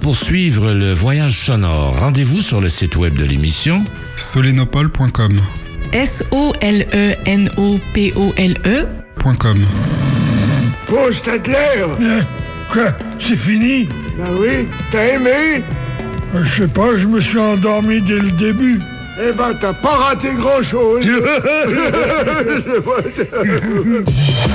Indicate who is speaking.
Speaker 1: poursuivre le voyage sonore. Rendez-vous sur le site web de l'émission
Speaker 2: solenopole.com.
Speaker 3: SOLENOPOLE.com.
Speaker 4: Oh, Stadler!
Speaker 5: Quoi? C'est fini?
Speaker 4: Ben oui, t'as aimé?
Speaker 5: Je sais pas, je me suis endormi dès le début.
Speaker 4: Eh ben, t'as pas raté grand-chose.